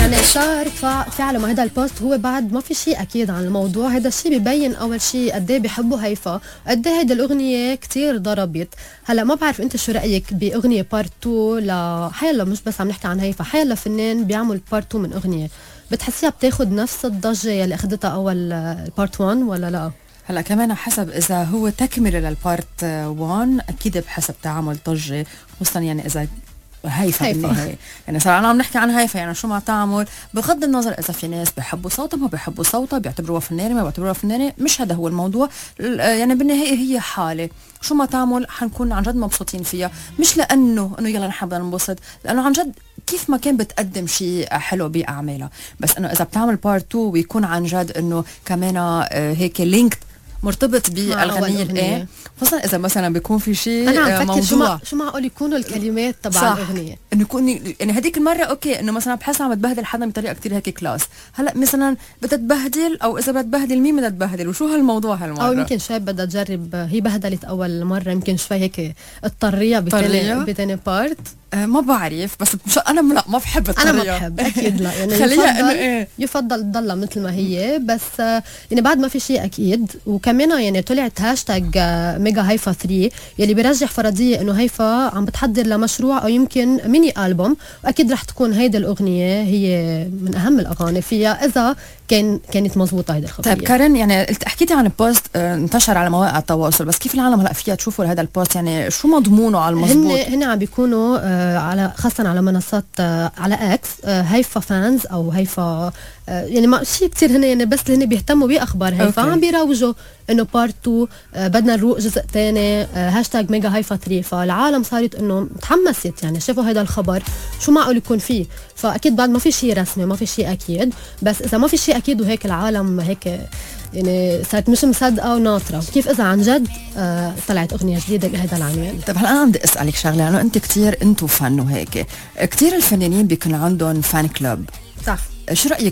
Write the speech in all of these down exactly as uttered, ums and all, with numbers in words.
يعني صار فعلا مع هذا البوست هو بعد ما في شيء اكيد عن الموضوع. هذا الشيء ببين اول شيء قد ايه بيحبوا هيفا، قد ايه هيدي الاغنيه كتير ضربت. هلا ما بعرف انت شو رايك باغنيه بارت تو ل حيلا، مش بس عم نحكي عن هيفا، حيلا فنان بيعمل بارت تو من اغنيه، بتحسيها بتاخد نفس الضجه يلي اخذتها اول بارت واحد ولا لا؟ هلا كمان حسب اذا هو تكمله للبارت واحد اكيد بحسب تعامل ضجه، خصوصا يعني اذا هيفا بالنهاية. يعني صار أنا عم نحكي عن هيفا، يعني شو ما تعمل بغض النظر إذا في ناس بيحبوا صوتها ما بيحبوا صوتها، بيعتبروها فنانة ما بيعتبروها فنانة، مش هذا هو الموضوع. يعني بالنهاية هي حالة، شو ما تعمل حنكون عن جد مبسوطين فيها، مش لأنه إنه يلا نحب ننبسط، لأنه عن جد كيف ما كان بتقدم شيء حلو بأعمالها. بس إنه إذا بتعمل بارت تو ويكون عن جد إنه كمان هيك لينكت مرتبط بالغنية الايه، خصوصا اذا مثلا بيكون في شيء انا عم فكر شو موضوع شو معقول يكونوا الكلمات تبع الاغنيه، انه يكون يعني هذيك المره اوكي انه مثلا بحس عم تبهدل حدا بطريقه كتير هيك كلاس، هلا مثلا بدها تبهدل او اذا بدها تبهدل مين بدها تبهدل وشو هالموضوع هالمره، او يمكن شوي بدها تجرب، هي بهدلت اول مره يمكن شوي هيك اضطريه بتاني بتاني بارت. أه ما بعرف، بس مش انا لا ما بحب الطريقه، انا ما بحب اكيد لا، يعني خليها يفضل إيه؟ يفضل تضلها مثل ما هي، بس يعني بعد ما في شيء اكيد. وكمان يعني طلعت هاشتاج ميجا هيفا ثلاثة يلي بيرجح فرضيه انه هيفا عم بتحضر لمشروع او يمكن ميني البوم، واكيد رح تكون هيدي الاغنيه هي من اهم الاغاني فيها اذا كان كانت مزبوطه هيدي الخبريه. طيب كارين، يعني قلت حكيتي عن البوست اه انتشر على مواقع التواصل، بس كيف العالم هلا فيها تشوفوا هذا البوست؟ يعني شو مضمونه على المضبوط؟ هن هن عم بيكونوا آه على خاصه على منصات آه على اكس آه هيفا فانز او هيفا آه يعني ما شيء كثير هن يعني بس اللي هن بيهتموا باخبار هيفا عم بيروجوا انه بارت تو آه بدنا نروق جزء ثاني آه هاشتاج ميجا هيفا ثلاثة، فالعالم صارت انه تحمست يعني شافوا هذا الخبر شو معقول يكون فيه. فاكيد بعد ما في شيء رسمي ما في شيء اكيد، بس اذا ما في شيء اكيد وهيك العالم هيك يعني صارت مش مصدقه وناطره كيف اذا عن جد آه طلعت اغنيه جديده بهذا العنوان. طيب هلا انا بدي اسالك شغله، لانه انت كثير انتم فن وهيك كثير الفنانين بيكون عندهم فان كلوب، صح؟ شو رايك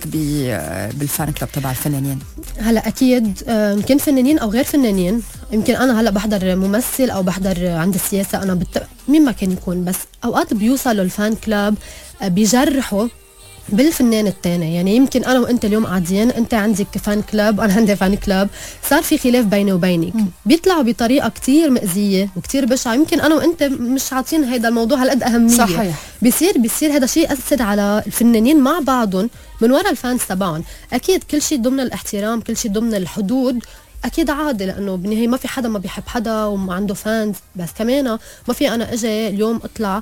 بالفان كلوب تبع الفنانين؟ هلا اكيد يمكن فنانين او غير فنانين، يمكن انا هلا بحضر ممثل او بحضر عند السياسه، انا بت... مين ما كان يكون، بس اوقات بيوصلوا الفان كلوب بيجرحوا بالفنان الثاني. يعني يمكن انا وانت اليوم قاعدين، انت عندك فان كلاب انا عندي فان كلاب، صار في خلاف بيني وبينك، م. بيطلعوا بطريقه كتير مأذيه وكتير بشعه، يمكن انا وانت مش عاطين هيدا الموضوع هالقد اهميه. صحيح. بيصير بيصير هذا شيء ياثر على الفنانين مع بعضهم من وراء الفانز تبعهم. اكيد كل شيء ضمن الاحترام، كل شيء ضمن الحدود، اكيد عادي، لانه بالنهايه ما في حدا ما بيحب حدا وما عنده فانز، بس كمان ما في انا اجي اليوم اطلع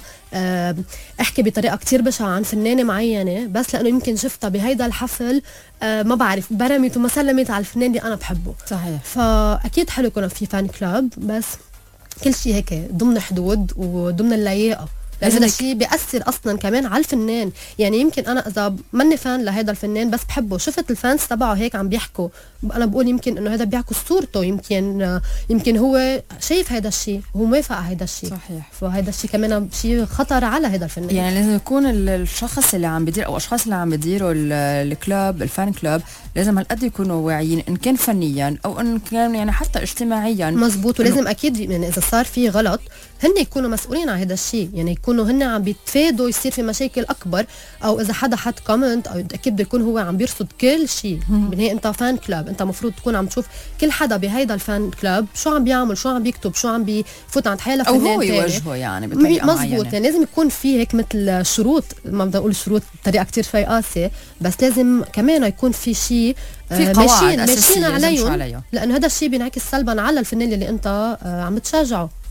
احكي بطريقه كتير بشعه عن فنانه معينه بس لانه يمكن شفتها بهيدا الحفل ما بعرف برمت وما سلمت على الفنان اللي انا بحبه. صحيح. فاكيد حلو يكون في فان كلاب، بس كل شيء هيك ضمن حدود وضمن اللياقه، لأن هذا الشيء بيأثر أصلاً كمان على الفنان. يعني يمكن أنا إذا ماني فان لهذا الفنان بس بحبه، شفت الفانز تبعه هيك عم بيحكوا، أنا بقول يمكن إنه هذا بيعكس صورته، يمكن يمكن هو شايف هذا الشيء وهو موافق على هذا الشيء. صحيح. فهذا الشيء كمان شيء خطر على هذا الفنان. يعني لازم يكون الشخص اللي عم بيدير أو أشخاص اللي عم بيديروا الكلاب الفان كلاب لازم هالقد يكونوا واعيين، إن كان فنياً أو إن كان يعني حتى اجتماعياً. مزبوط. ولازم أكيد يعني إذا صار في غلط هن يكونوا مسؤولين عن هذا الشيء، يعني يكونوا هن عم بيتفادوا يصير في مشاكل اكبر، او اذا حدا حط كومنت او اكيد بيكون هو عم بيرصد كل شيء. بالنهايه انت فان كلاب، انت مفروض تكون عم تشوف كل حدا بهيدا الفان كلاب شو عم بيعمل، شو عم بيكتب، شو عم بيفوت عند حاله فنان او هو يوجهه يعني بطريقه معينه. مزبوط. يعني لازم يكون في هيك مثل شروط، ما بدي اقول شروط بطريقه كتير شوي قاسيه، بس لازم كمان يكون في شيء في قواعد اساسيه عليهم، لانه هذا الشيء بينعكس سلبا على الفنان اللي انت عم بتشجعه.